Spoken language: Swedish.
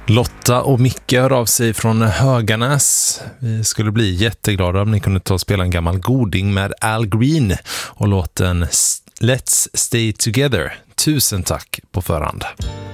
Lotta och Micke hör av sig från Höganäs. Vi skulle bli jätteglada om ni kunde ta och spela en gammal goding med Al Green och låten Let's Stay Together. Tusen tack på förhand.